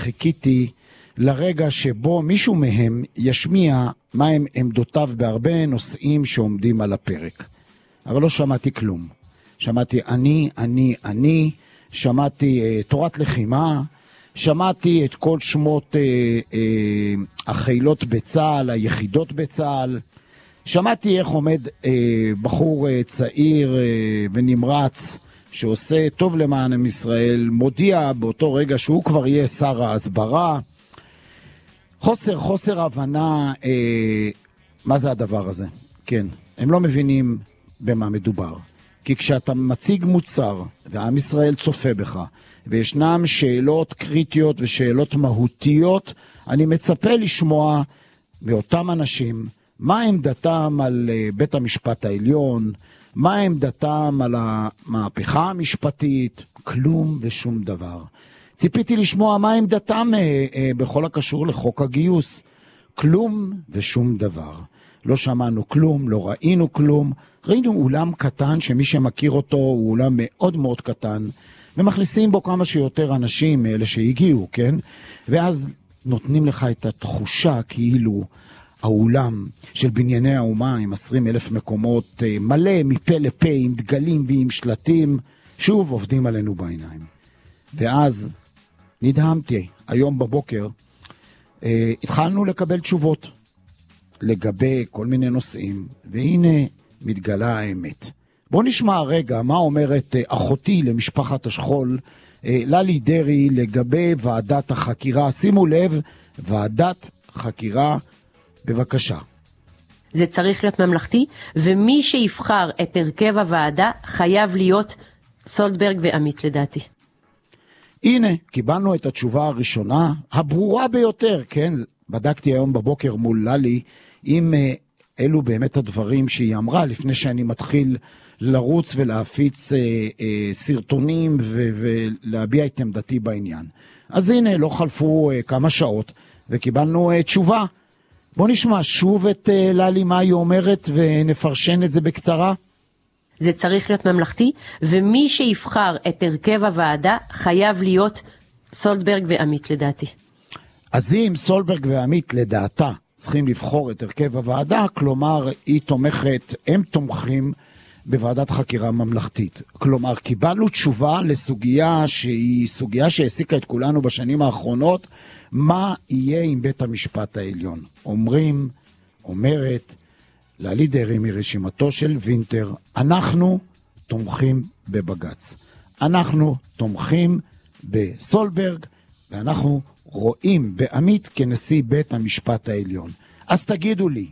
חיכיתי לרגע שבו מישהו מהם ישמיע מהם עמדותיו בהרבה נושאים שעומדים על הפרק. אבל לא שמעתי כלום. שמעתי אני, שמעתי תורת לחימה, שמעתי את כל שמות החילות בצה"ל, היחידות בצה"ל, שמעתי איך עומד בחור צעיר ונמרץ, שעושה טוב למען עם ישראל, מודיע באותו רגע שהוא כבר יהיה שר ההסברה. חוסר הבנה, מה זה הדבר הזה? כן, הם לא מבינים במה מדובר. כי כשאתה מציג מוצר, ועם ישראל צופה בך, וישנם שאלות קריטיות ושאלות מהותיות, אני מצפה לשמוע מאותם אנשים, מה עמדתם על בית המשפט העליון, מה עמדתם על המהפכה המשפטית, כלום ושום דבר. ציפיתי לשמוע מה עמדתם בכל הקשור לחוק הגיוס, כלום ושום דבר. לא שמענו כלום, לא ראינו כלום, ראינו אולם קטן שמי שמכיר אותו הוא אולם מאוד מאוד קטן, ומכניסים בו כמה שיותר אנשים מאלה שהגיעו, כן? ואז נותנים לך את התחושה כאילו האולם של בנייני האומה עם 20,000 מקומות מלא מפה לפה עם דגלים ועם שלטים, שוב עובדים עלינו בעיניים. ואז נדהמתי, היום בבוקר התחלנו לקבל תשובות לגבי כל מיני נושאים, והנה מתגלה האמת. בוא נשמע רגע מה אומרת אחותי למשפחת השכול, ללי דרי, לגבי ועדת החקירה. שימו לב, ועדת חקירה, בבקשה. זה צריך להיות ממלכתי, ומי שיבחר את הרכב הוועדה חייב להיות סולברג ועמית לדעתי. הנה, קיבלנו את התשובה הראשונה, הברורה ביותר, כן? בדקתי היום בבוקר מול ללי, אם אלו באמת הדברים שהיא אמרה, לפני שאני מתחיל לרוץ ולהפיץ סרטונים ולהביע את עמדתי בעניין. אז הנה, לא חלפו כמה שעות, וקיבלנו תשובה. בוא נשמע שוב את ללי מה היא אומרת, ונפרשן את זה בקצרה. זה צריך להיות ממלכתי, ומי שיבחר את הרכב הוועדה חייב להיות סולברג ועמית לדעתי. אז אם סולברג ועמית לדעתה צריכים לבחור את הרכב הוועדה, כלומר היא תומכת, הם תומכים בוועדת חקירה ממלכתית. כלומר קיבלנו תשובה לסוגיה שהיא סוגיה שהעסיקה את כולנו בשנים האחרונות, מה יהיה עם בית המשפט העליון. אומרת ללי דרי מרשימתו של וינטר, אנחנו תומכים בבגץ. אנחנו תומכים בסולברג, ואנחנו רואים בעמית כנשיא בית המשפט העליון. אז תגידו לי,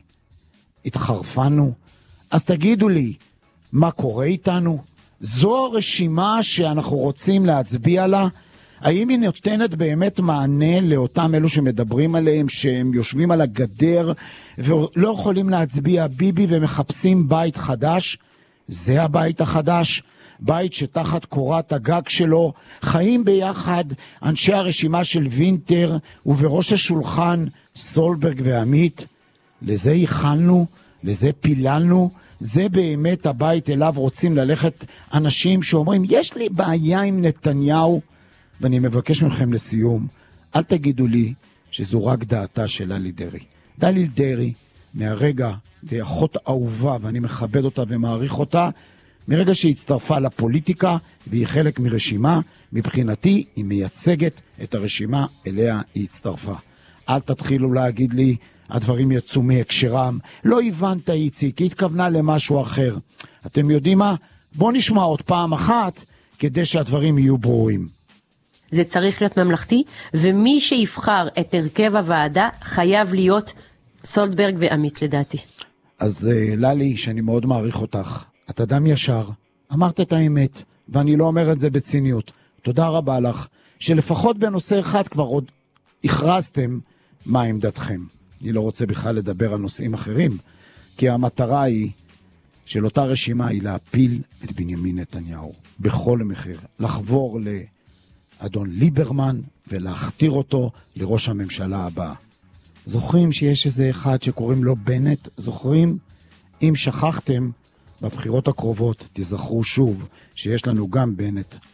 התחרפנו? אז תגידו לי, מה קורה איתנו? זו הרשימה שאנחנו רוצים להצביע לה? האם היא נותנת באמת מענה לאותם אלו שמדברים עליהם, שהם יושבים על הגדר ולא יכולים להצביע ביבי ומחפשים בית חדש? זה הבית החדש, בית שתחת קורת הגג שלו חיים ביחד אנשי הרשימה של וינטר, ובראש השולחן סולברג ועמית. לזה ייחלנו, לזה פיללנו. זה באמת הבית אליו רוצים ללכת אנשים שאומרים, יש לי בעיה עם נתניהו. ואני מבקש מכם לסיום, אל תגידו לי שזו רק דעתה של ללי דרי. ללי דרי, מהרגע, ואחות אהובה, ואני מכבד אותה ומעריך אותה, מרגע שהיא הצטרפה לפוליטיקה, והיא חלק מרשימה, מבחינתי היא מייצגת את הרשימה אליה היא הצטרפה. אל תתחילו להגיד לי, הדברים יצאו מהקשרם, לא הבנת איציק, היא התכוונה למשהו אחר. אתם יודעים מה? בוא נשמע עוד פעם אחת, כדי שהדברים יהיו ברורים. זה צריך להיות ממלכתי, ומי שיבחר את הרכב הוועדה חייב להיות סולברג ועמית לדעתי. אז ללי, שאני מאוד מעריך אותך, את אדם ישר, אמרת את האמת, ואני לא אומר את זה בציניות. תודה רבה לך, שלפחות בנושא אחד כבר עוד הכרזתם מה עמדתכם. אני לא רוצה בכלל לדבר על נושאים אחרים, כי המטרה היא של אותה רשימה היא להפיל את בנימין נתניהו בכל מחיר, לחבור לאדון ליברמן ולהכתיר אותו לראש הממשלה הבא. זוכרים שיש איזה אחד שקוראים לו בנט? זוכרים? אם שכחתם, בבחירות הקרובות תזכרו שוב שיש לנו גם בנט